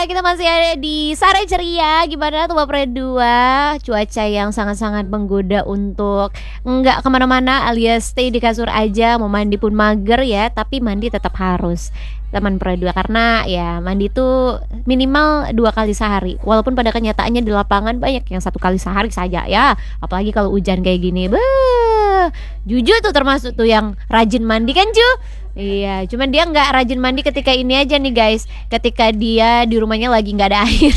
kita masih ada di Sare Ceria. Gimana tuh Bapak Dua? Cuaca yang sangat-sangat menggoda untuk nggak kemana-mana alias stay di kasur aja. Mau mandi pun mager ya, tapi mandi tetap harus teman Dua, karena ya mandi tuh minimal 2 kali sehari. Walaupun pada kenyataannya di lapangan banyak yang 1 kali sehari saja ya. Apalagi kalau hujan kayak gini. Juju tuh termasuk tuh yang rajin mandi kan Ju? Iya, cuman dia nggak rajin mandi ketika ini aja nih guys. Ketika dia di rumahnya lagi nggak ada air.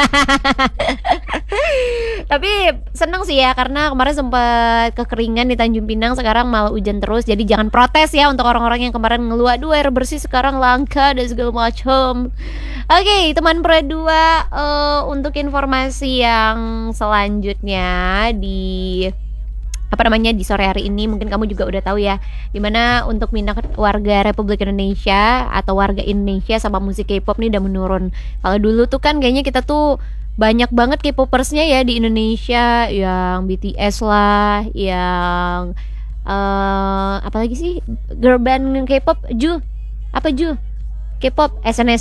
Tapi seneng sih ya, karena kemarin sempat kekeringan di Tanjung Pinang, sekarang malah hujan terus. Jadi jangan protes ya untuk orang-orang yang kemarin ngeluh, aduh air bersih sekarang langka dan segala macam. Oke, teman Dua, untuk informasi yang selanjutnya di di sore hari ini mungkin kamu juga udah tahu ya, dimana untuk minat warga Republik Indonesia atau warga Indonesia sama musik K-pop nih udah menurun. Kalau dulu tuh kan kayaknya kita tuh banyak banget K-popersnya ya di Indonesia, yang BTS lah, yang apalagi sih girl band K-pop Ju, apa Ju? K-pop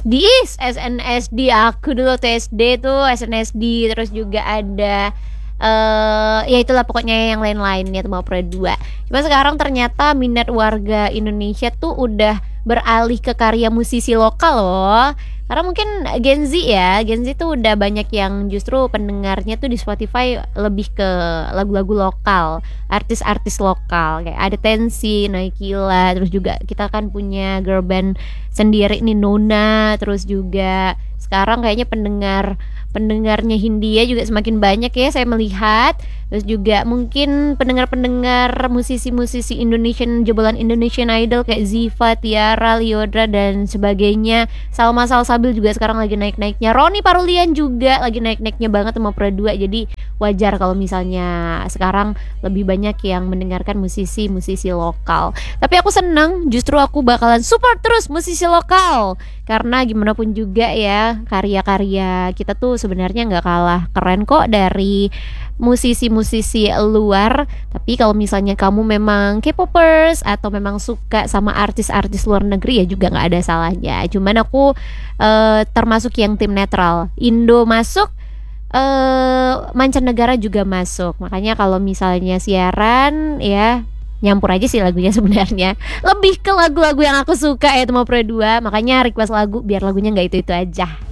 SNSD aku dulu TSD tuh SNSD, terus juga ada ya itulah pokoknya yang lain-lainnya tuh mau Dua. Cuma sekarang ternyata minat warga Indonesia tuh udah beralih ke karya musisi lokal loh. Karena mungkin Gen Z tuh udah banyak yang justru pendengarnya tuh di Spotify lebih ke lagu-lagu lokal, artis-artis lokal kayak ada Tensi, Naikila, terus juga kita kan punya girl band sendiri nih Nona, terus juga sekarang kayaknya pendengarnya Hindia juga semakin banyak ya saya melihat. Terus juga mungkin pendengar musisi-musisi Indonesian, jebolan Indonesian Idol kayak Ziva, Tiara, Lyodra dan sebagainya. Salma Salsabil juga sekarang lagi naik-naiknya. Roni Parulian juga lagi naik-naiknya banget sama Dua. Jadi wajar kalau misalnya sekarang lebih banyak yang mendengarkan musisi-musisi lokal. Tapi aku senang, justru aku bakalan support terus musisi lokal. Karena gimana pun juga ya, karya-karya kita tuh sebenarnya nggak kalah keren kok dari musisi-musisi luar. Tapi kalau misalnya kamu memang K-popers atau memang suka sama artis-artis luar negeri ya juga nggak ada salahnya. Cuman aku termasuk yang tim netral. Indo masuk, mancanegara juga masuk. Makanya kalau misalnya siaran ya nyampur aja sih lagunya sebenarnya. Lebih ke lagu-lagu yang aku suka ya teman Dua. Makanya request lagu biar lagunya nggak itu-itu aja.